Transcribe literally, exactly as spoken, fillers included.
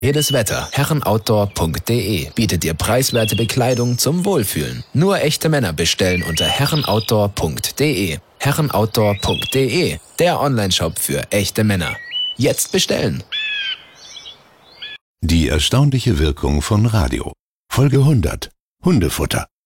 Jedes Wetter. herrenoutdoor punkt de bietet dir preiswerte Bekleidung zum Wohlfühlen. Nur echte Männer bestellen unter herrenoutdoor punkt de. herrenoutdoor punkt de, der Onlineshop für echte Männer. Jetzt bestellen! Die erstaunliche Wirkung von Radio. Folge hundert. Hundefutter.